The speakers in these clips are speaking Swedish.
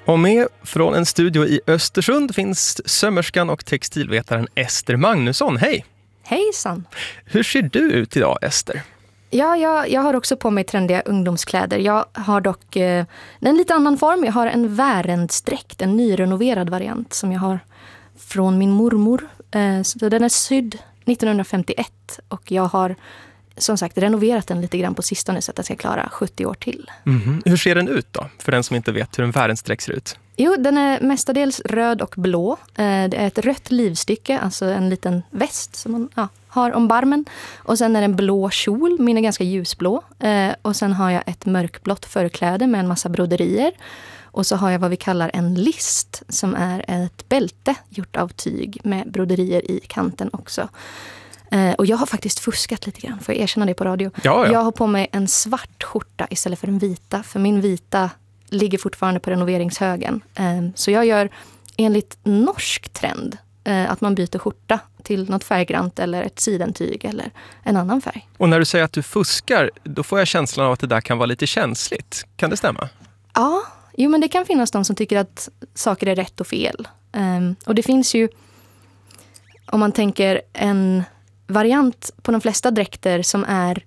Och med från en studio i Östersund finns sömmerskan och textilvetaren Ester Magnusson. Hej! Hejsan! Hur ser du ut idag, Ester? Ja, jag har också på mig trendiga ungdomskläder. Jag har dock en lite annan form. Jag har en Wärendsträkt, en nyrenoverad variant som jag har från min mormor. Så den är sydd 1951 och jag har som sagt renoverat den lite grann på sistone så att den ska klara 70 år till. Hur ser den ut då, för den som inte vet hur en Wärendsträkt ser ut? Jo, den är mestadels röd och blå. Det är ett rött livstycke, alltså en liten väst som man har om barmen. Och sen är det en blå kjol, min är ganska ljusblå. Och sen har jag ett mörkblått förkläde med en massa broderier. Och så har jag vad vi kallar en list som är ett bälte gjort av tyg med broderier i kanten också. Och jag har faktiskt fuskat lite grann, får jag erkänna det på radio. Ja. Jag har på mig en svart skjorta istället för en vita, för min vita ligger fortfarande på renoveringshögen. Så jag gör enligt norsk trend att man byter skjorta till något färggrant eller ett sidentyg eller en annan färg. Och när du säger att du fuskar, då får jag känslan av att det där kan vara lite känsligt. Kan det stämma? Ja, men det kan finnas de som tycker att saker är rätt och fel. Och det finns ju, om man tänker en variant på de flesta dräkter som är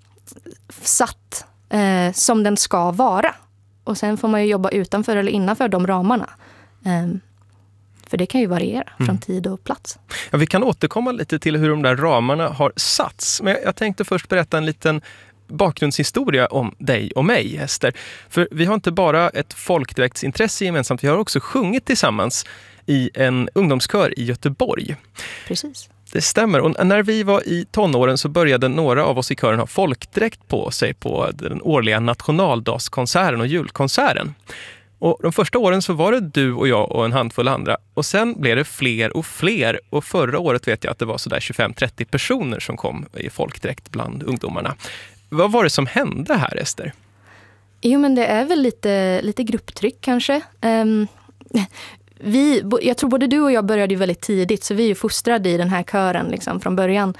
satt som den ska vara. Och sen får man ju jobba utanför eller innanför de ramarna. För det kan ju variera från tid och plats. Ja, vi kan återkomma lite till hur de där ramarna har satts. Men jag tänkte först berätta en liten bakgrundshistoria om dig och mig, Ester. För vi har inte bara ett folkdräktsintresse gemensamt, vi har också sjungit tillsammans i en ungdomskör i Göteborg. Precis. Det stämmer. Och när vi var i tonåren så började några av oss i kören ha folkdräkt på sig på den årliga nationaldagskonserten och julkonserten. Och de första åren så var det du och jag och en handfull andra. Och sen blev det fler och fler. Och förra året vet jag att det var sådär 25-30 personer som kom i folkdräkt bland ungdomarna. Vad var det som hände här, Ester? Jo, men det är väl lite grupptryck kanske. Jag tror både du och jag började ju väldigt tidigt, så vi är ju fostrade i den här kören liksom, från början.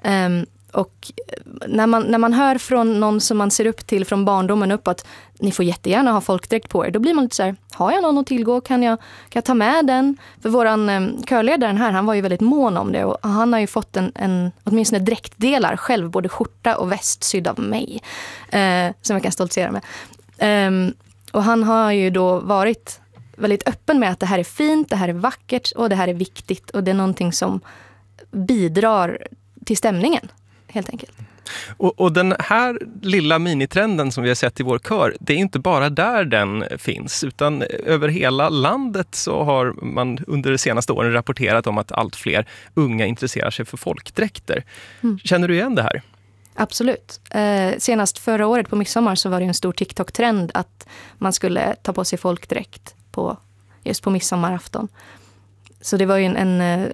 Och när man hör från någon som man ser upp till från barndomen upp att ni får jättegärna ha folkdräkt på er, då blir man lite så här, har jag någon att tillgå? Kan jag ta med den? För våran körledaren här, han var ju väldigt mån om det, och han har ju fått åtminstone dräktdelar själv, både skjorta och väst sydd av mig, som jag kan stoltsera med. Och han har ju då varit väldigt öppen med att det här är fint, det här är vackert och det här är viktigt, och det är någonting som bidrar till stämningen, helt enkelt. Och den här lilla minitrenden som vi har sett i vår kör, det är inte bara där den finns, utan över hela landet så har man under de senaste åren rapporterat om att allt fler unga intresserar sig för folkdräkter. Känner du igen det här? Absolut. Senast förra året på midsommar så var det en stor TikTok-trend att man skulle ta på sig folkdräkt just på midsommarafton. Så det var ju en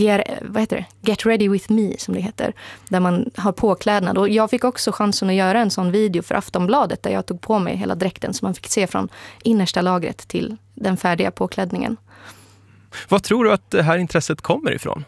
Get Ready With Me som det heter, där man har påklädnad. Och jag fick också chansen att göra en sån video för Aftonbladet där jag tog på mig hela dräkten så man fick se från innersta lagret till den färdiga påklädningen. Vad tror du att det här intresset kommer ifrån?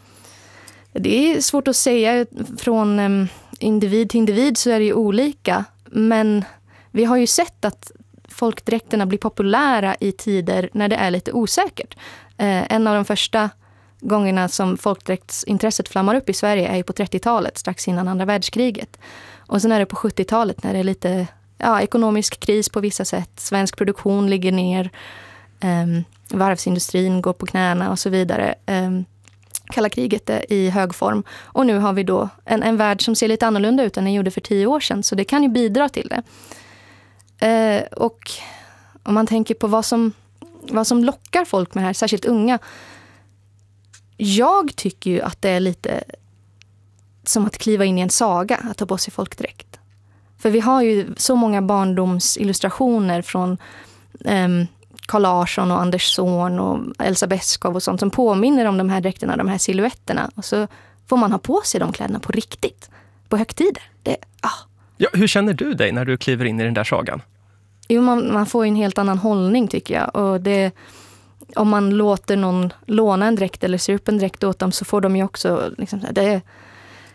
Det är svårt att säga. Från individ till individ så är det ju olika. Men vi har ju sett att folkdräkterna blir populära i tider när det är lite osäkert. En av de första gångerna som folkdräktsintresset flammar upp i Sverige är ju på 30-talet, strax innan andra världskriget. Och sen är det på 70-talet när det är lite ekonomisk kris på vissa sätt. Svensk produktion ligger ner, varvsindustrin går på knäna och så vidare. Kalla kriget är i hög form. Och nu har vi då en värld som ser lite annorlunda ut än den gjorde för 10 år sedan. Så det kan ju bidra till det. Och om man tänker på vad som lockar folk med det här, särskilt unga. Jag tycker ju att det är lite som att kliva in i en saga att ta på sig folkdräkt. För vi har ju så många barndomsillustrationer från Carl Larsson och Anders Zorn och Elsa Beskow och sånt som påminner om de här dräkterna, de här silhuetterna. Och så får man ha på sig de kläderna på riktigt, på högtider. Ja, hur känner du dig när du kliver in i den där sagan? Jo, man får en helt annan hållning tycker jag. Och om man låter någon låna en dräkt eller sy upp en dräkt åt dem så får de ju också liksom,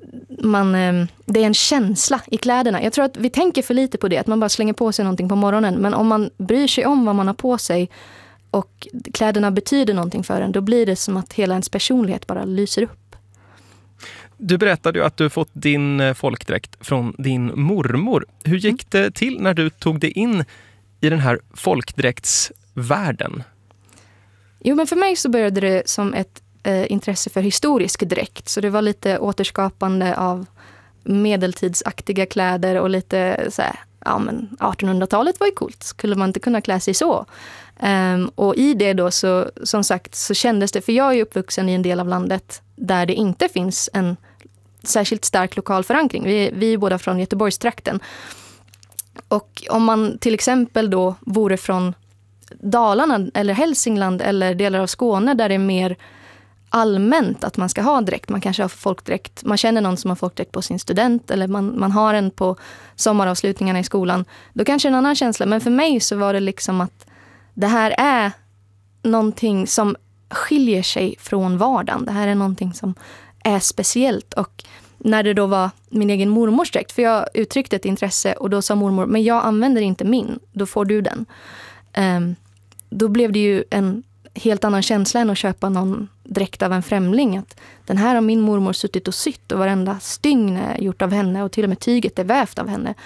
det är en känsla i kläderna. Jag tror att vi tänker för lite på det, att man bara slänger på sig någonting på morgonen. Men om man bryr sig om vad man har på sig och kläderna betyder någonting för en, då blir det som att hela ens personlighet bara lyser upp. Du berättade ju att du fått din folkdräkt från din mormor. Hur gick det till när du tog dig in i den här folkdräktsvärlden? Jo, men för mig så började det som ett intresse för historisk dräkt. Så det var lite återskapande av medeltidsaktiga kläder och lite så här, ja men 1800-talet var ju coolt. Skulle man inte kunna klä sig så? Och i det då så, som sagt, så kändes det, för jag är uppvuxen i en del av landet där det inte finns en särskilt stark lokal förankring. Vi är båda från Göteborgstrakten. Och om man till exempel då vore från Dalarna eller Hälsingland eller delar av Skåne där det är mer allmänt att man ska ha dräkt. Man kanske har folkdräkt. Man känner någon som har folkdräkt på sin student eller man har en på sommaravslutningarna i skolan. Då kanske en annan känsla. Men för mig så var det liksom att det här är någonting som skiljer sig från vardagen. Det här är någonting som är speciellt. Och när det då var min egen mormors dräkt, för jag uttryckte ett intresse och då sa mormor, men jag använder inte min, då får du den. Då blev det ju en helt annan känsla än att köpa någon dräkt av en främling. Att den här har min mormor suttit och sytt och varenda stygn är gjort av henne och till och med tyget är vävt av henne.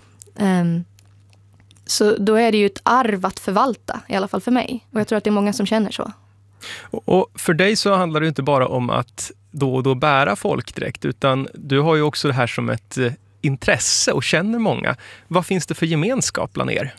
Så då är det ju ett arv att förvalta, i alla fall för mig. Och jag tror att det är många som känner så. Och för dig så handlar det inte bara om att då och då bära folkdräkt, utan du har ju också det här som ett intresse och känner många. Vad finns det för gemenskap bland er?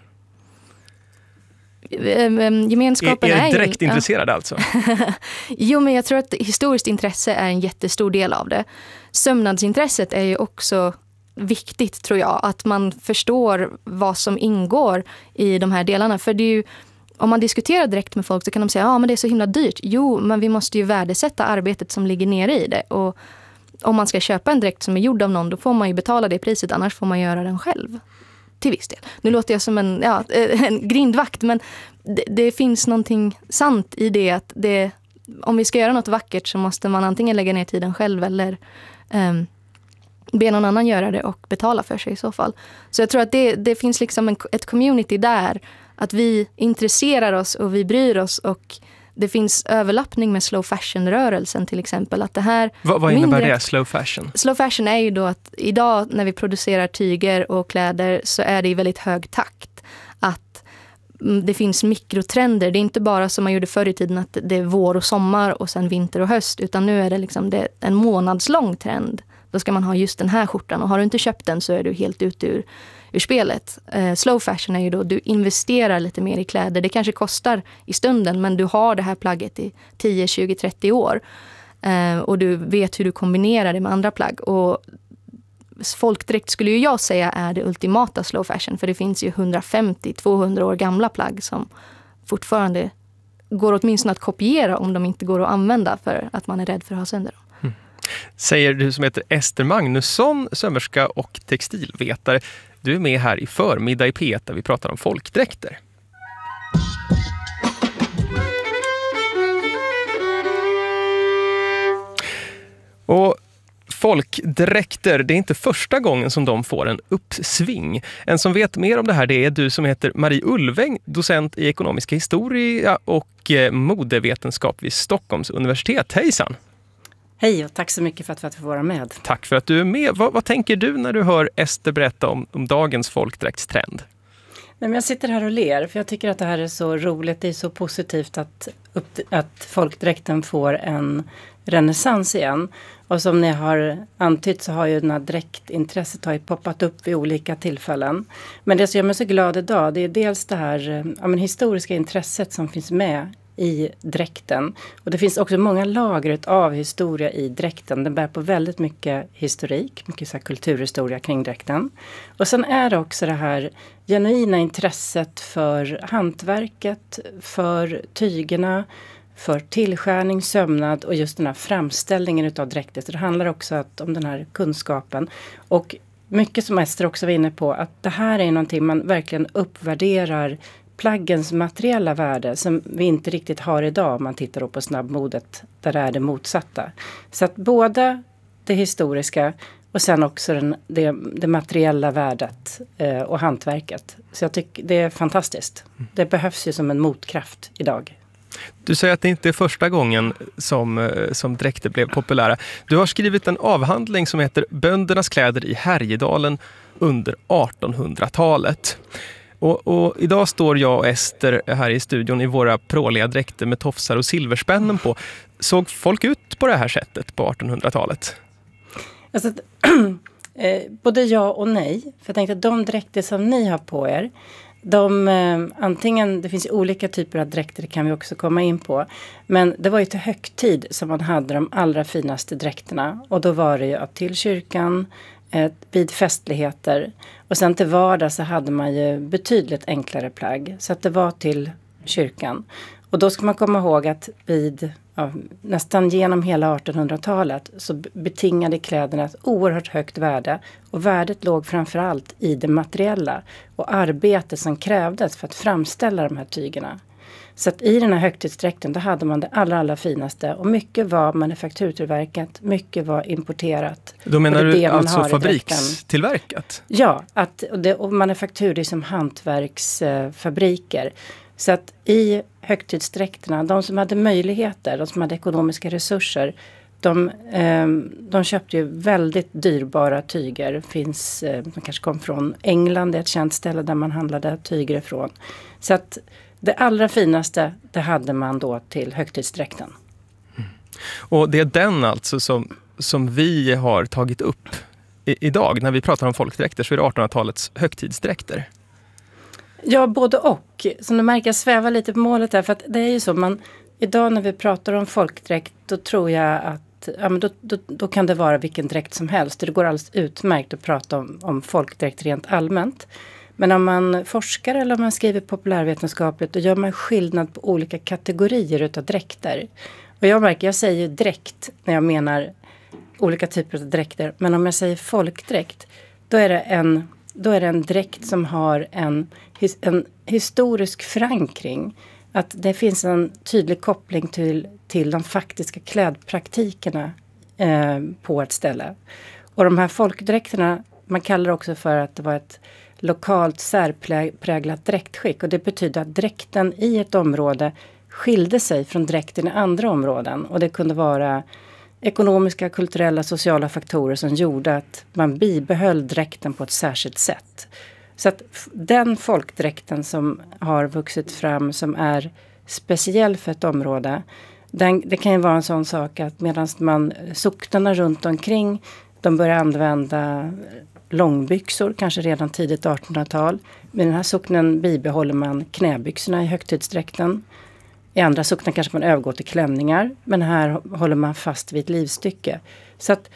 Gemenskapen är ju direkt intresserad alltså? Jo, men jag tror att historiskt intresse är en jättestor del av det. Sömnadsintresset är ju också viktigt, tror jag. Att man förstår vad som ingår i de här delarna. För det är ju, om man diskuterar direkt med folk så kan de säga, ja men det är så himla dyrt. Jo, men vi måste ju värdesätta arbetet som ligger nere i det. Och om man ska köpa en dräkt som är gjord av någon, då får man ju betala det priset, annars får man göra den själv. Till viss del. Nu låter jag som en grindvakt, men det finns någonting sant i det att om vi ska göra något vackert så måste man antingen lägga ner tiden själv eller be någon annan göra det och betala för sig i så fall. Så jag tror att det finns liksom ett community där, att vi intresserar oss och vi bryr oss, och det finns överlappning med slow fashion-rörelsen till exempel. Att det här vad innebär det, slow fashion? Slow fashion är ju då att idag när vi producerar tyger och kläder så är det i väldigt hög takt. Att det finns mikrotrender. Det är inte bara som man gjorde förr i tiden att det är vår och sommar och sen vinter och höst. Utan nu är det liksom en månadslång trend. Då ska man ha just den här skjortan. Och har du inte köpt den så är du helt ute ur spelet. Slow fashion är ju då du investerar lite mer i kläder. Det kanske kostar i stunden, men du har det här plagget i 10, 20, 30 år. Och du vet hur du kombinerar det med andra plagg. Och folkdräkt skulle ju jag säga är det ultimata slow fashion. För det finns ju 150-200 år gamla plagg som fortfarande går åtminstone att kopiera om de inte går att använda för att man är rädd för att ha sönder dem. Säger du som heter Ester Magnusson, sömmerska och textilvetare. Du är med här i förmiddag i P1 där vi pratar om folkdräkter. Och folkdräkter, det är inte första gången som de får en uppsving. En som vet mer om det här, det är du som heter Marie Ulväng, docent i ekonomiska historia och modevetenskap vid Stockholms universitet. Hejsan! Hej och tack så mycket för att få vara med. Tack för att du är med. Vad tänker du när du hör Ester berätta om dagens folkdräktstrend? Nej, men jag sitter här och ler för jag tycker att det här är så roligt. Det är så positivt att folkdräkten får en renässans igen. Och som ni har antytt så har ju den här dräktintresset har ju poppat upp vid olika tillfällen. Men det som gör mig så glad idag, det är dels det här historiska intresset som finns med i dräkten. Och det finns också många lager av historia i dräkten. Den bär på väldigt mycket historik, mycket så här kulturhistoria kring dräkten. Och sen är det också det här genuina intresset för hantverket, för tygerna, för tillskärning, sömnad och just den här framställningen utav dräkter. Så det handlar också om den här kunskapen. Och mycket som Ester också var inne på, att det här är någonting man verkligen uppvärderar plaggens materiella värde som vi inte riktigt har idag om man tittar på snabbmodet där det är det motsatta. Så att båda det historiska och sen också det materiella värdet och hantverket. Så jag tycker det är fantastiskt. Det behövs ju som en motkraft idag. Du säger att det inte är första gången som dräkter blev populära. Du har skrivit en avhandling som heter Böndernas kläder i Härjedalen under 1800-talet. Och idag står jag och Ester här i studion i våra pråliga dräkter med tofsar och silverspännen på. Såg folk ut på det här sättet på 1800-talet? Alltså, både ja och nej. För jag tänkte att de dräkter som ni har på er, antingen, det finns olika typer av dräkter, det kan vi också komma in på. Men det var ju till högtid som man hade de allra finaste dräkterna. Och då var det ju till kyrkan, vid festligheter. Och sen till vardag så hade man ju betydligt enklare plagg. Så att det var till kyrkan. Och då ska man komma ihåg att nästan genom hela 1800-talet så betingade kläderna ett oerhört högt värde. Och värdet låg framförallt i det materiella och arbetet som krävdes för att framställa de här tygerna. Så att i den här högtidsdräkten då hade man det allra finaste. Och mycket var manufakturtillverkat, mycket var importerat. Då menar du alltså fabrikstillverkat? Ja, och manufaktur det är som hantverksfabriker. Så att i högtidsdräkterna, de som hade möjligheter, de som hade ekonomiska resurser, de köpte ju väldigt dyrbara tyger. De kanske kom från England, det är ett känt ställe där man handlade tyger ifrån. Så att det allra finaste, det hade man då till högtidsdräkten. Mm. Och det är den alltså som vi har tagit upp idag. När vi pratar om folkdräkter så är det 1800-talets högtidsdräkter. Ja, både och. Som du märker, jag svävar lite på målet här. För att det är ju så, idag när vi pratar om folkdräkt, då tror jag att då kan det vara vilken dräkt som helst. Det går alldeles utmärkt att prata om folkdräkt rent allmänt. Men om man forskar eller om man skriver populärvetenskapligt, då gör man skillnad på olika kategorier utav dräkter. Och jag säger dräkt när jag menar olika typer av dräkter. Men om jag säger folkdräkt, då är det en dräkt som har en historisk förankring. Att det finns en tydlig koppling till de faktiska klädpraktikerna på ett ställe. Och de här folkdräkterna, man kallar det också för att det var ett lokalt särpräglat dräktskick. Och det betyder att dräkten i ett område skilde sig från dräkten i andra områden. Och det kunde vara ekonomiska, kulturella, sociala faktorer som gjorde att man bibehöll dräkten på ett särskilt sätt. Så att den folkdräkten som har vuxit fram som är speciell för ett område, det kan ju vara en sån sak att medan socknarna runt omkring, de börjar använda långbyxor, kanske redan tidigt 1800-tal. Med den här socknen bibehåller man knäbyxorna i högtidsdräkten. I andra socknar kanske man övergår till klänningar. Men här håller man fast vid ett livstycke. Så att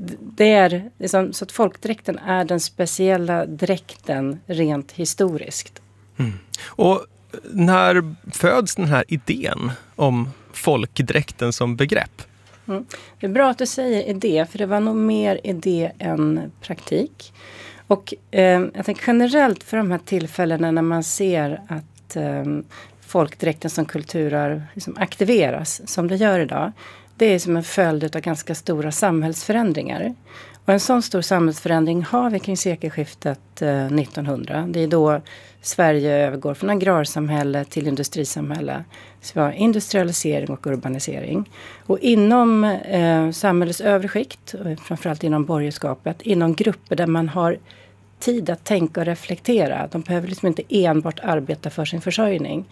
så att folkdräkten är den speciella dräkten rent historiskt. Mm. Och när föds den här idén om folkdräkten som begrepp? Mm. Det är bra att du säger idé, för det var nog mer idé än praktik. Och jag tänker generellt för de här tillfällena när man ser att folkdräkten som kulturarv liksom aktiveras som det gör idag. Det är som en följd av ganska stora samhällsförändringar. Och en sån stor samhällsförändring har vi kring sekelskiftet 1900. Det är då Sverige övergår från agrarsamhälle till industrisamhälle. Så vi har industrialisering och urbanisering. Och inom samhällets övre skikt, framförallt inom borgerskapet, inom grupper där man har tid att tänka och reflektera. De behöver liksom inte enbart arbeta för sin försörjning.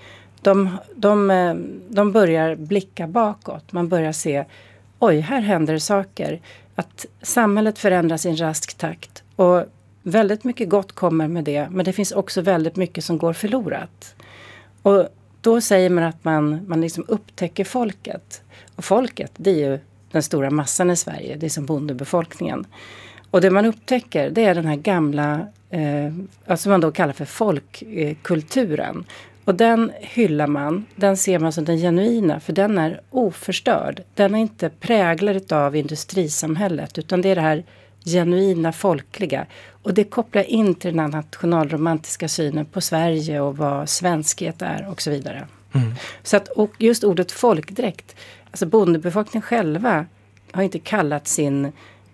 De börjar blicka bakåt. Man börjar se, oj, här händer det saker. Att samhället förändras i en rask takt. Och väldigt mycket gott kommer med det. Men det finns också väldigt mycket som går förlorat. Och då säger man att man liksom upptäcker folket. Och folket, det är ju den stora massan i Sverige. Det är som bondebefolkningen. Och det man upptäcker, det är den här gamla, som man då kallar för folkkulturen. Och den hyllar man, den ser man som den genuina, för den är oförstörd. Den är inte präglad av industrisamhället, utan det är det här genuina folkliga. Och det kopplar in till den här nationalromantiska synen på Sverige och vad svenskhet är och så vidare. Mm. Så att, och just ordet folkdräkt, alltså bondebefolkningen själva har inte kallat sin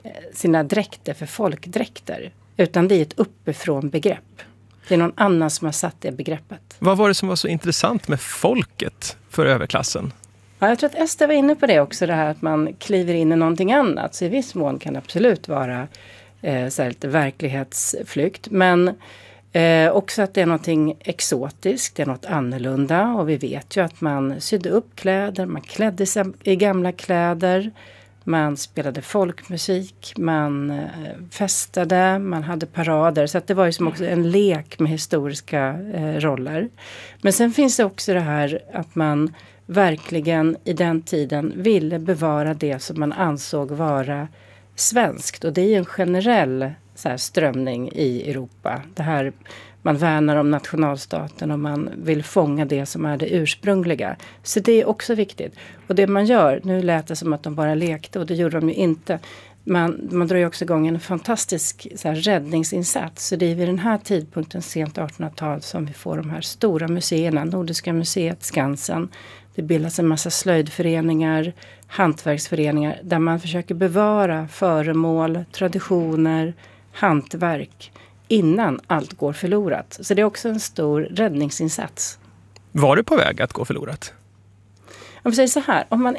sina dräkter för folkdräkter. Utan det är ett uppifrån begrepp. Det är någon annan som har satt det begreppet. Vad var det som var så intressant med folket för överklassen? Ja, jag tror att Ester var inne på det också, det här att man kliver in i någonting annat. Så i viss mån kan det absolut vara så här lite verklighetsflykt. Men också att det är någonting exotiskt, det är något annorlunda. Och vi vet ju att man sydde upp kläder, man klädde sig i gamla kläder. Man spelade folkmusik, man festade, man hade parader. Så att det var ju som också en lek med historiska roller. Men sen finns det också det här att man verkligen i den tiden ville bevara det som man ansåg vara svenskt. Och det är ju en generell så här, strömning i Europa. Det här, man värnar om nationalstaten och man vill fånga det som är det ursprungliga. Så det är också viktigt. Och det man gör, nu lät det som att de bara lekte och det gjorde de ju inte. Man drar ju också igång en fantastisk så här, räddningsinsats. Så det är vid den här tidpunkten, sent 1800-tal, som vi får de här stora museerna. Nordiska museet, Skansen. Det bildas en massa slöjdföreningar, hantverksföreningar där man försöker bevara föremål, traditioner, hantverk innan allt går förlorat. Så det är också en stor räddningsinsats. Var det på väg att gå förlorat? Om vi säger så här, om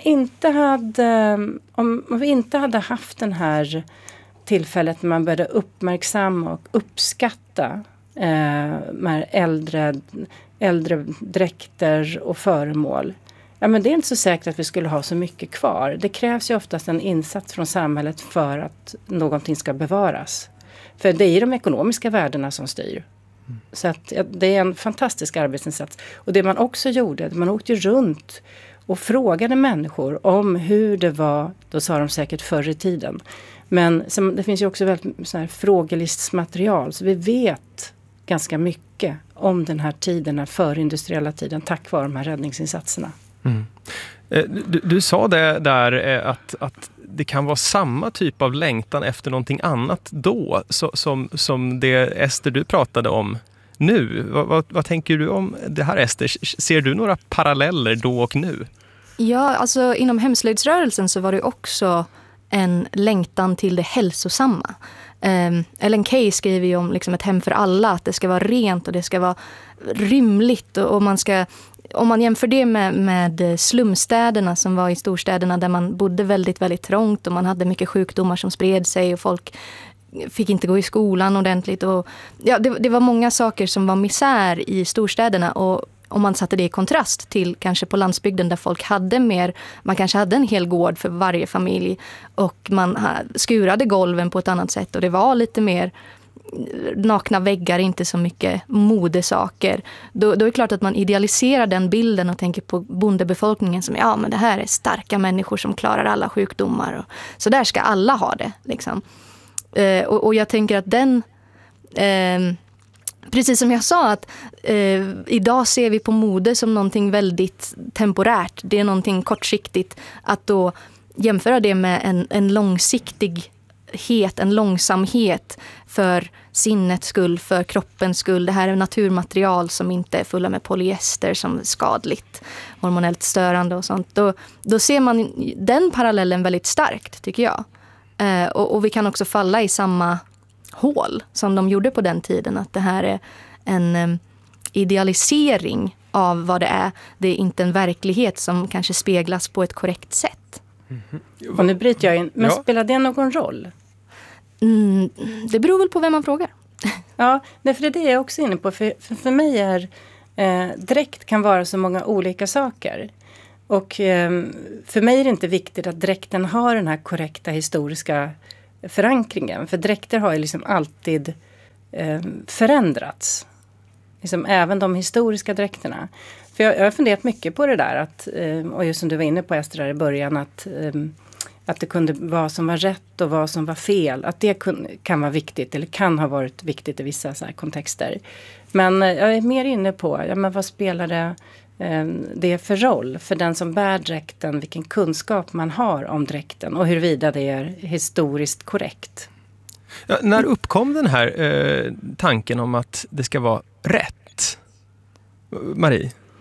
vi inte hade haft den här tillfället när man började uppmärksamma och uppskatta de här äldre dräkter och föremål. Ja, men det är inte så säkert att vi skulle ha så mycket kvar. Det krävs ju oftast en insats från samhället för att någonting ska bevaras. För det är de ekonomiska värdena som styr. Så att, det är en fantastisk arbetsinsats. Och det man också gjorde, man åkte runt och frågade människor om hur det var, då sa de säkert förr i tiden. Men det finns ju också väldigt så här frågelistsmaterial, så vi vet ganska mycket om den här tiden, den förindustriella tiden, tack vare de här räddningsinsatserna. Mm. Du sa det där att det kan vara samma typ av längtan efter någonting annat då som det Ester du pratade om nu. Vad tänker du om det här, Ester? Ser du några paralleller då och nu? Ja, alltså inom hemslöjdsrörelsen så var det också en längtan till det hälsosamma. Ellen Key skriver ju om liksom ett hem för alla, att det ska vara rent och det ska vara rymligt och man ska, om man jämför det med slumstäderna som var i storstäderna där man bodde väldigt, väldigt trångt och man hade mycket sjukdomar som spred sig och folk fick inte gå i skolan ordentligt. Och, ja, det var många saker som var misär i storstäderna, och om man satte det i kontrast till kanske på landsbygden där folk hade mer, man kanske hade en hel gård för varje familj och man skurade golven på ett annat sätt och det var lite mer nakna väggar, inte så mycket modesaker. Då är det klart att man idealiserar den bilden och tänker på bondebefolkningen som, ja men det här är starka människor som klarar alla sjukdomar och så där ska alla ha det liksom. Och jag tänker att den precis som jag sa att idag ser vi på mode som någonting väldigt temporärt. Det är någonting kortsiktigt. Att då jämföra det med en långsiktighet, en långsamhet för sinnets skull, för kroppens skull. Det här är naturmaterial som inte är fulla med polyester som är skadligt, hormonellt störande och sånt. Då ser man den parallellen väldigt starkt, tycker jag. Och vi kan också falla i samma hål som de gjorde på den tiden, att det här är en idealisering av vad det är. Det är inte en verklighet som kanske speglas på ett korrekt sätt. Och nu bryter jag in, men spelar det någon roll? Det beror väl på vem man frågar. Ja, för det är det jag också inne på. För mig är dräkt kan vara så många olika saker. Och för mig är det inte viktigt att dräkten har den här korrekta historiska förankringen. För dräkter har ju liksom alltid förändrats. Liksom även de historiska dräkterna. För jag har funderat mycket på det där. Och just som du var inne på, Ester, i början. Att det kunde vara vad som var rätt och vad som var fel. Att det kan vara viktigt. Eller kan ha varit viktigt i vissa så här kontexter. Men jag är mer inne på, men vad spelar det för roll för den som bär dräkten, vilken kunskap man har om dräkten och huruvida det är historiskt korrekt. Ja, när uppkom den här tanken om att det ska vara rätt? Marie?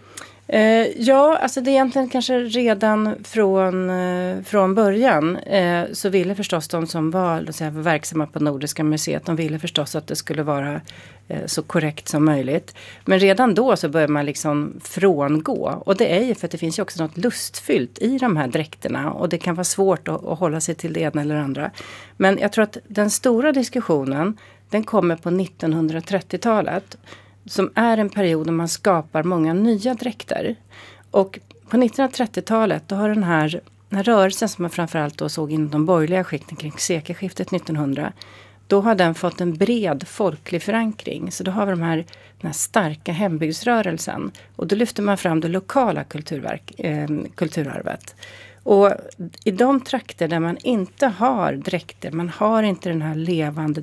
Ja, alltså det är egentligen kanske redan från början så ville förstås de som var verksamma på Nordiska museet, de ville förstås att det skulle vara så korrekt som möjligt. Men redan då så börjar man liksom frångå. Och det är ju för att det finns ju också något lustfyllt i de här dräkterna. Och det kan vara svårt att hålla sig till det ena eller andra. Men jag tror att den stora diskussionen, den kommer på 1930-talet. Som är en period när man skapar många nya dräkter. Och på 1930-talet då har den här rörelsen som man framförallt då såg inom de borgerliga skikten kring sekelskiftet 1900. Då har den fått en bred folklig förankring. Så då har vi den här starka hembygdsrörelsen. Och då lyfter man fram det lokala kulturarvet. Och i de trakter där man inte har dräkter, man har inte den här levande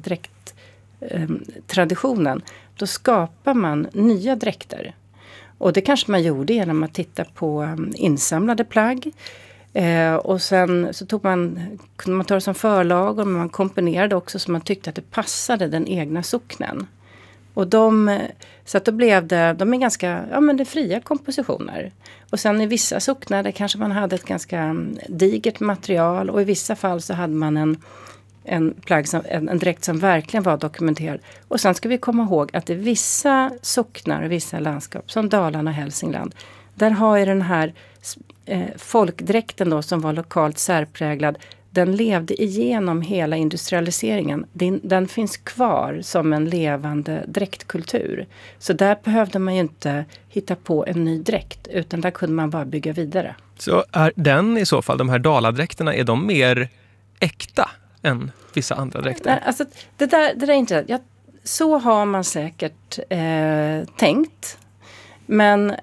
dräkttraditionen, då skapar man nya dräkter. Och det kanske man gjorde genom att titta på insamlade plagg. Och sen så kunde man ta det som förlagor, men man komponerade också så man tyckte att det passade den egna socknen. Och så att då blev de är ganska, det är fria kompositioner. Och sen i vissa socknar där kanske man hade ett ganska digert material, och i vissa fall så hade man en dräkt som verkligen var dokumenterad. Och sen ska vi komma ihåg att i vissa socknar och vissa landskap, som Dalarna och Hälsingland, där har ju den här folkdräkten då som var lokalt särpräglad, den levde igenom hela industrialiseringen. Den finns kvar som en levande dräktkultur. Så där behövde man ju inte hitta på en ny dräkt, utan där kunde man bara bygga vidare. Så är den i så fall, de här daladräkterna, är de mer äkta än vissa andra dräkter? Alltså, det där är inte... så har man säkert tänkt. Men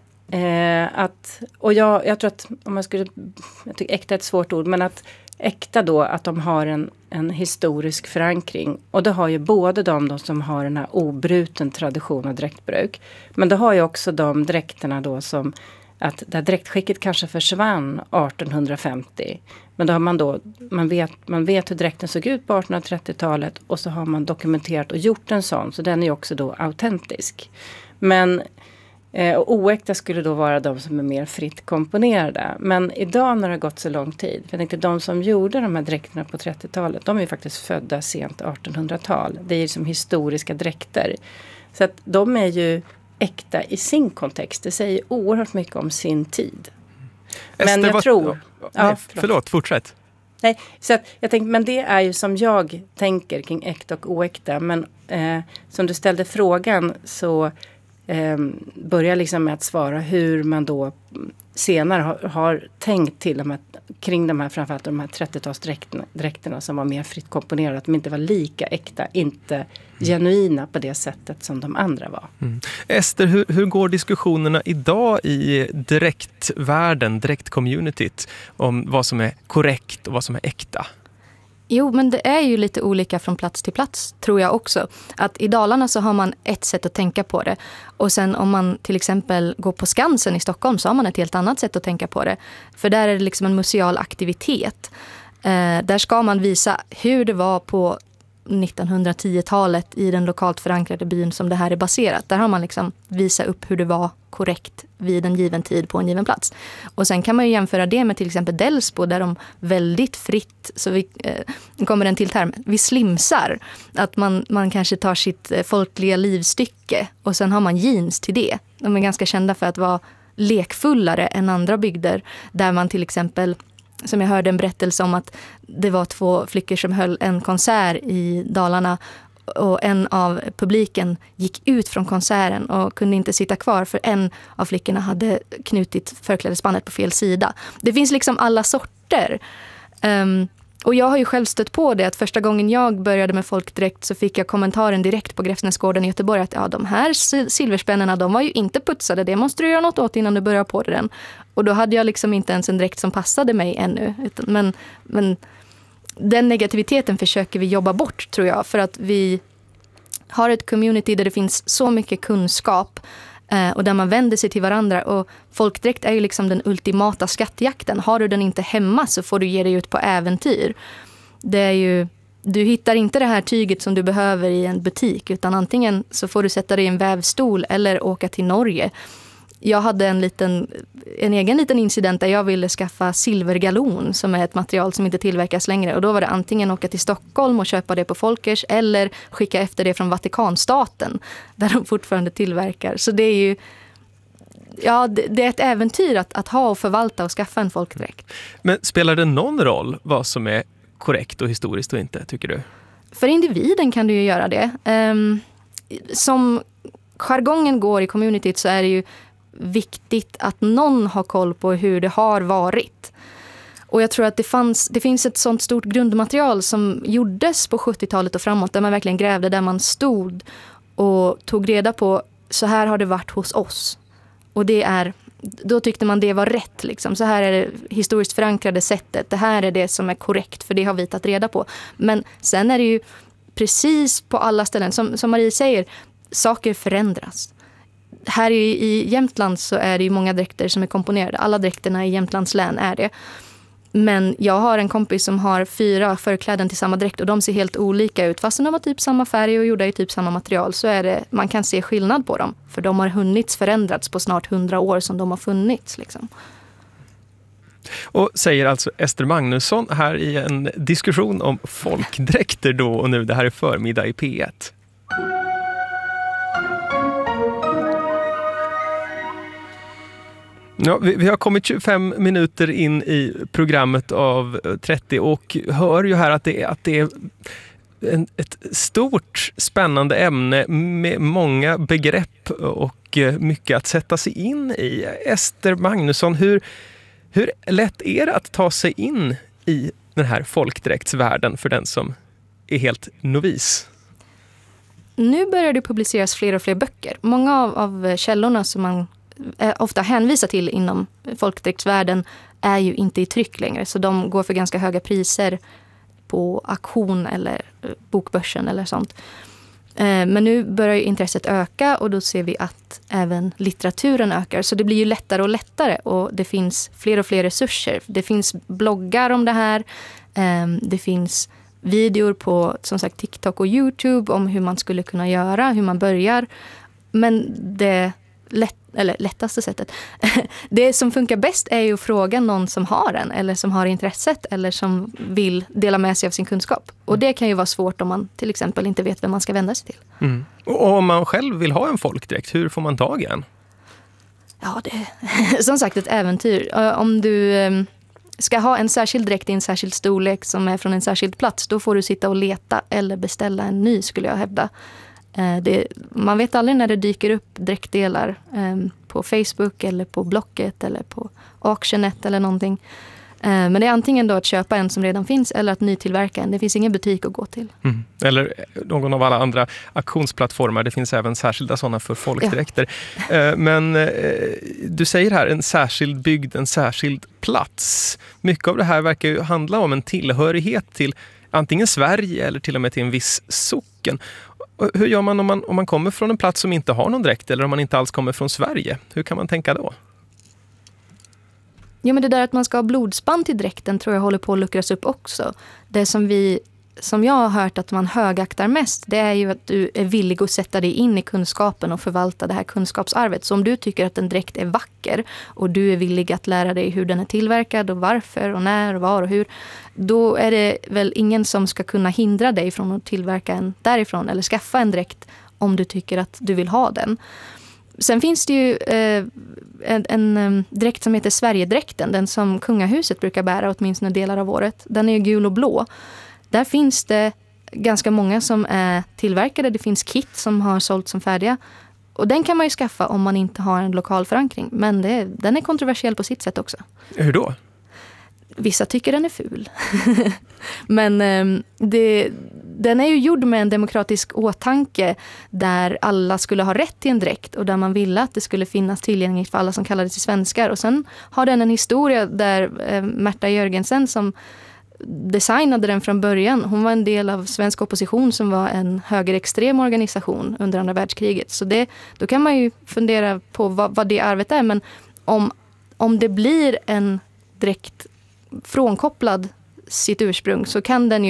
jag tror att jag tycker äkta är ett svårt ord, men att äkta då att de har en historisk förankring. Och det har ju både de som har den här obruten tradition av dräktbruk. Men det har ju också de dräkterna då som att där dräktskicket kanske försvann 1850. Men då har man vet hur dräkten såg ut på 1830-talet, och så har man dokumenterat och gjort en sån. Så den är också då autentisk. Men och oäkta skulle då vara de som är mer fritt komponerade. Men idag när det har gått så lång tid, för jag tänkte de som gjorde de här dräkterna på 30-talet, de är ju faktiskt födda sent 1800-tal. Det är ju som historiska dräkter. Så att de är ju äkta i sin kontext. Det säger oerhört mycket om sin tid. Men jag tror... Förlåt, fortsätt. Nej, så att jag tänkte, men det är ju som jag tänker kring äkta och oäkta. Men som du ställde frågan så börjar liksom med att svara hur man då senare har tänkt till kring de här, framförallt de här 30-talsdräkterna som var mer fritt komponerade, att de inte var lika äkta, inte genuina på det sättet som de andra var. Mm. Ester, hur går diskussionerna idag i dräktvärlden, dräktcommunityt, om vad som är korrekt och vad som är äkta? Jo, men det är ju lite olika från plats till plats, tror jag också. Att i Dalarna så har man ett sätt att tänka på det. Och sen om man till exempel går på Skansen i Stockholm så har man ett helt annat sätt att tänka på det. För där är det liksom en museal aktivitet. Där ska man visa hur det var på 1910-talet i den lokalt förankrade byn som det här är baserat. Där har man liksom visat upp hur det var korrekt vid en given tid på en given plats. Och sen kan man ju jämföra det med till exempel Delsbo där de väldigt fritt, så kommer en till term, vi slimsar. Att man kanske tar sitt folkliga livsstycke och sen har man jeans till det. De är ganska kända för att vara lekfullare än andra bygder där man till exempel, som jag hörde en berättelse om, att det var 2 flickor som höll en konsert i Dalarna och en av publiken gick ut från konserten och kunde inte sitta kvar för en av flickorna hade knutit förklädesbandet på fel sida. Det finns liksom alla sorter. Och jag har ju själv stött på det att första gången jag började med folkdräkt så fick jag kommentaren direkt på Gräfsnäsgården i Göteborg att de här silverspännena, de var ju inte putsade, det måste du göra något åt innan du börjar på den. Och då hade jag liksom inte ens en dräkt som passade mig ännu. Men den negativiteten försöker vi jobba bort, tror jag, för att vi har ett community där det finns så mycket kunskap och där man vänder sig till varandra. Och folkdräkt är ju liksom den ultimata skattjakten. Har du den inte hemma så får du ge dig ut på äventyr. Det är ju, du hittar inte det här tyget som du behöver i en butik, utan antingen så får du sätta dig i en vävstol eller åka till Norge. Jag hade en egen liten incident där jag ville skaffa silvergalon som är ett material som inte tillverkas längre. Och då var det antingen åka till Stockholm och köpa det på Folkers eller skicka efter det från Vatikanstaten där de fortfarande tillverkar. Så det är ju det är ett äventyr att ha och förvalta och skaffa en folkdräkt. Men spelar det någon roll vad som är korrekt och historiskt och inte, tycker du? För individen kan du ju göra det. Som jargongen går i communityt så är det ju viktigt att någon har koll på hur det har varit. Och jag tror att det finns ett sånt stort grundmaterial som gjordes på 70-talet och framåt där man verkligen grävde där man stod och tog reda på så här har det varit hos oss. Och då tyckte man det var rätt. Liksom. Så här är det historiskt förankrade sättet. Det här är det som är korrekt för det har vi tagit reda på. Men sen är det ju precis på alla ställen, som Marie säger, saker förändras. Här i Jämtland så är det ju många dräkter som är komponerade. Alla dräkterna i Jämtlands län är det. Men jag har en kompis som har 4 förkläden till samma dräkt och de ser helt olika ut. Fast de har typ samma färg och gjorda i typ samma material så är det, man kan se skillnad på dem. För de har förändrats på snart 100 år som de har funnits. Liksom. Och säger alltså Ester Magnusson här i en diskussion om folkdräkter då och nu. Det här är förmiddag i P1. Ja, vi har kommit 25 minuter in i programmet av 30 och hör ju här att det är ett stort spännande ämne med många begrepp och mycket att sätta sig in i. Ester Magnusson, hur lätt är det att ta sig in i den här folkdräktsvärlden för den som är helt novis? Nu börjar det publiceras fler och fler böcker. Många av källorna som man ofta hänvisar till inom folkdräktsvärlden är ju inte i tryck längre. Så de går för ganska höga priser på auktion eller bokbörsen eller sånt. Men nu börjar intresset öka och då ser vi att även litteraturen ökar. Så det blir ju lättare och lättare och det finns fler och fler resurser. Det finns bloggar om det här. Det finns videor på som sagt TikTok och YouTube om hur man skulle kunna göra, hur man börjar. Men det lättaste sättet. Det som funkar bäst är ju att fråga någon som har den eller som har intresset eller som vill dela med sig av sin kunskap. Och det kan ju vara svårt om man till exempel inte vet vem man ska vända sig till. Mm. Och om man själv vill ha en folkdräkt, hur får man tag i en? Ja, det är som sagt ett äventyr. Om du ska ha en särskild dräkt i en särskild storlek som är från en särskild plats, då får du sitta och leta eller beställa en ny skulle jag hävda. Man vet aldrig när det dyker upp dräktdelar på Facebook eller på Blocket eller på Auctionet eller någonting. Men det är antingen då att köpa en som redan finns eller att nytillverka en. Det finns ingen butik att gå till. Mm. Eller någon av alla andra auktionsplattformar. Det finns även särskilda sådana för folkdräkter. Ja. Men du säger här en särskild bygd, en särskild plats. Mycket av det här verkar ju handla om en tillhörighet till antingen Sverige eller till och med till en viss socken. Hur gör man om man kommer från en plats som inte har någon dräkt eller om man inte alls kommer från Sverige? Hur kan man tänka då? Ja, men det där att man ska ha blodsband till dräkten tror jag håller på att luckras upp också. Det som jag har hört att man högaktar mest, det är ju att du är villig att sätta dig in i kunskapen och förvalta det här kunskapsarvet. Så om du tycker att en dräkt är vacker och du är villig att lära dig hur den är tillverkad och varför och när och var och hur, då är det väl ingen som ska kunna hindra dig från att tillverka en därifrån eller skaffa en dräkt om du tycker att du vill ha den. Sen finns det ju en dräkt som heter Sverigedräkten, den som kungahuset brukar bära åtminstone delar av året. Den är ju gul och blå. Där finns det ganska många som är tillverkade. Det finns kit som har sålt som färdiga. Och den kan man ju skaffa om man inte har en lokal förankring. Men den är kontroversiell på sitt sätt också. Hur då? Vissa tycker den är ful. Men den är ju gjord med en demokratisk åtanke där alla skulle ha rätt till en dräkt och där man ville att det skulle finnas tillgängligt för alla som kallade sig svenskar. Och sen har den en historia där Märta Jörgensen som designade den från början. Hon var en del av svensk opposition som var en högerextrem organisation under andra världskriget. Så då kan man ju fundera på vad det arvet är. Men om det blir en dräkt frånkopplad sitt ursprung så kan den ju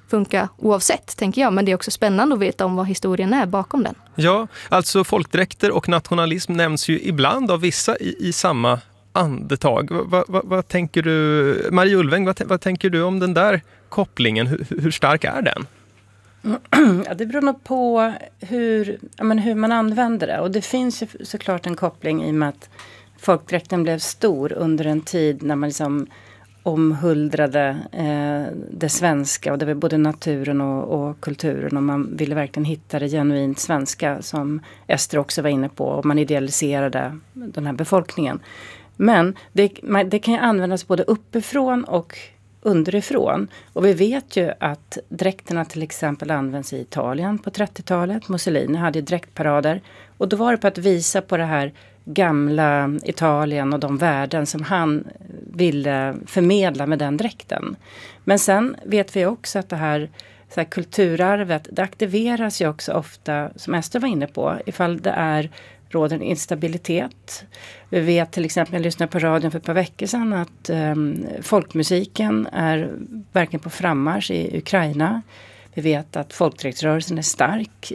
funka oavsett, tänker jag. Men det är också spännande att veta om vad historien är bakom den. Ja, alltså folkdräkter och nationalism nämns ju ibland av vissa i samma andetag. Vad tänker du, Marie Ulveng, vad tänker du om den där kopplingen? Hur stark är den? Ja, det beror nog på hur man använder det. Och det finns ju såklart en koppling i och med att folkdräkten blev stor under en tid när man liksom omhuldrade det svenska. Och det var både naturen och kulturen. Och man ville verkligen hitta det genuint svenska, som Ester också var inne på. Och man idealiserade den här befolkningen. Men det kan ju användas både uppifrån och underifrån. Och vi vet ju att dräkterna till exempel används i Italien på 30-talet. Mussolini hade ju dräktparader. Och då var det på att visa på det här gamla Italien och de värden som han ville förmedla med den dräkten. Men sen vet vi också att det här kulturarvet, det aktiveras ju också ofta, som Ester var inne på, ifall det råder en instabilitet. Vi vet till exempel, jag lyssnade på radion för ett par veckor sedan, att folkmusiken är verkligen på frammarsch i Ukraina. Vi vet att folkdräktsrörelsen är stark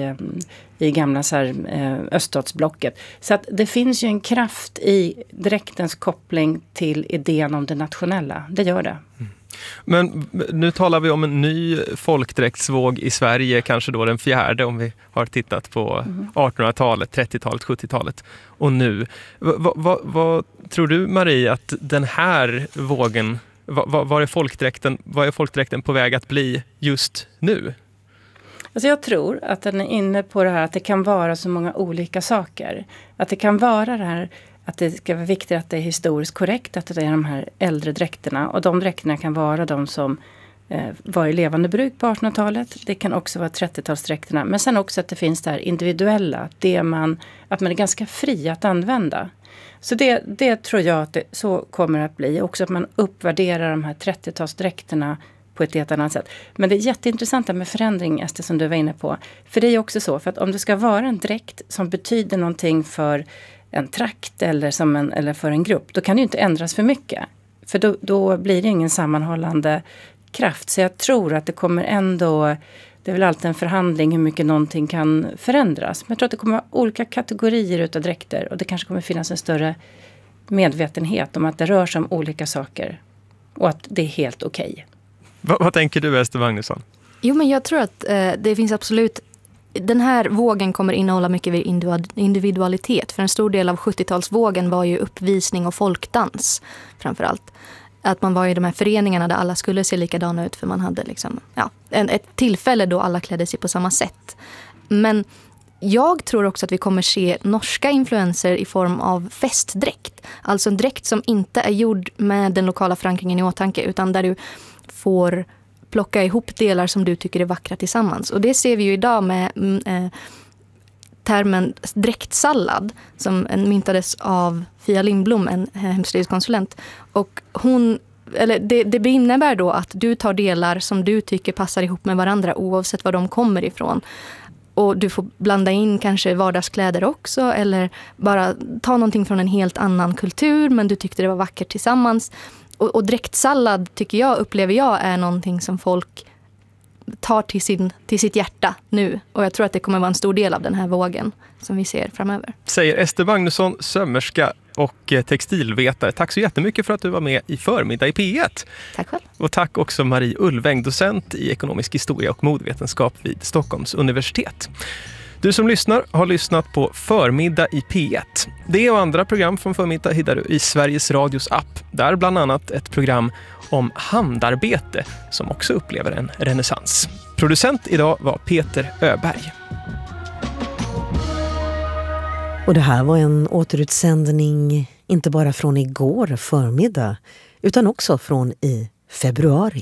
i gamla öststatsblocket. Så att det finns ju en kraft i dräktens koppling till idén om det nationella. Det gör det. Mm. Men nu talar vi om en ny folkdräktsvåg i Sverige, kanske då den 4:e om vi har tittat på 1800-talet, 30-talet, 70-talet och nu. Vad tror du, Marie, att den här vågen, vad är folkdräkten på väg att bli just nu? Alltså jag tror att den är inne på det här att det kan vara så många olika saker. Att det kan vara det här att det ska vara viktigt att det är historiskt korrekt, att det är de här äldre dräkterna. Och de dräkterna kan vara de som var i levande bruk på 1800-talet. Det kan också vara 30-talsdräkterna. Men sen också att det finns det här individuella. Att man är ganska fri att använda. Så det tror jag att så kommer att bli. Också att man uppvärderar de här 30-talsdräkterna på ett helt annat sätt. Men det är jätteintressant med förändring, Ester, som du var inne på. För det är också så, för att om det ska vara en dräkt som betyder någonting för en trakt eller för en grupp, då kan det ju inte ändras för mycket. För då blir det ingen sammanhållande kraft. Så jag tror att det kommer ändå, det är väl alltid en förhandling hur mycket någonting kan förändras. Men jag tror att det kommer vara olika kategorier utav dräkter, och det kanske kommer finnas en större medvetenhet om att det rör sig om olika saker och att det är helt okej. Vad tänker du, Ester Magnusson? Jo, men jag tror att det finns absolut, den här vågen kommer innehålla mycket individualitet. För en stor del av 70-talsvågen var ju uppvisning och folkdans framförallt. Att man var i de här föreningarna där alla skulle se likadana ut, för man hade liksom, ett tillfälle då alla klädde sig på samma sätt. Men jag tror också att vi kommer se norska influenser i form av festdräkt. Alltså en dräkt som inte är gjord med den lokala förankringen i åtanke, utan där du får plocka ihop delar som du tycker är vackra tillsammans. Och det ser vi ju idag med termen dräktsallad som myntades av Fia Lindblom, en hemslöjdskonsulent. Och det innebär då att du tar delar som du tycker passar ihop med varandra oavsett var de kommer ifrån. Och du får blanda in kanske vardagskläder också, eller bara ta någonting från en helt annan kultur, men du tyckte det var vackert tillsammans. Och dräktsallad upplever jag är någonting som folk tar till sitt hjärta nu. Och jag tror att det kommer vara en stor del av den här vågen som vi ser framöver. Säger Ester Magnusson, sömmerska och textilvetare. Tack så jättemycket för att du var med i Förmiddag i P1. Tack själv. Och tack också Marie Ulveng, docent i ekonomisk historia och modvetenskap vid Stockholms universitet. Du som lyssnar har lyssnat på Förmiddag i P1. Det och andra program från Förmiddag hittar du i Sveriges Radios app. Där bland annat ett program om handarbete som också upplever en renässans. Producent idag var Peter Öberg. Och det här var en återutsändning inte bara från igår förmiddag utan också från i februari.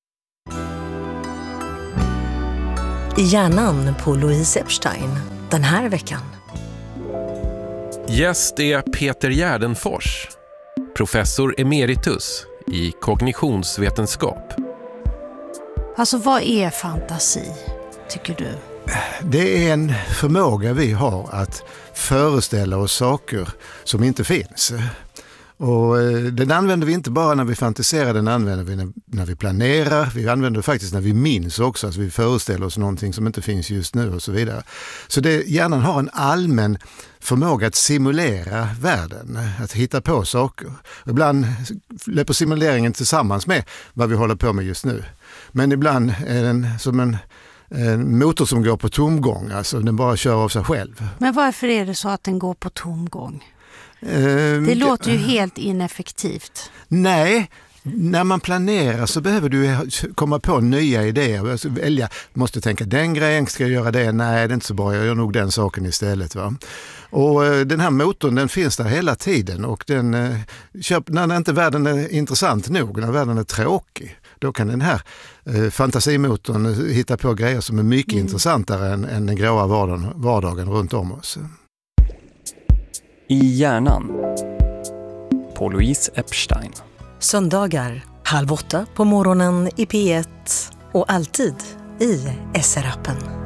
I hjärnan på Louise Epstein den här veckan. Gäst är Peter Gärdenfors, professor emeritus i kognitionsvetenskap. Alltså vad är fantasi, tycker du? Det är en förmåga vi har att föreställa oss saker som inte finns. Och den använder vi inte bara när vi fantiserar, den använder vi när vi planerar. Vi använder det faktiskt när vi minns också, alltså vi föreställer oss någonting som inte finns just nu och så vidare. Så hjärnan har en allmän förmåga att simulera världen, att hitta på saker. Ibland löper simuleringen tillsammans med vad vi håller på med just nu. Men ibland är den som en motor som går på tomgång, alltså den bara kör av sig själv. Men varför är det så att den går på tomgång? Det låter ju helt ineffektivt. Nej, när man planerar så behöver du komma på nya idéer. Alltså välja, måste tänka den grejen, ska jag göra det? Nej, det är inte så bra, jag gör nog den saken istället. Va? Och den här motorn, den finns där hela tiden och när inte världen är intressant nog, när världen är tråkig, då kan den här fantasimotorn hitta på grejer som är mycket intressantare än den gråa vardagen runt om oss. I hjärnan på Louise Epstein. Söndagar 7:30 på morgonen i P1 och alltid i SR-appen.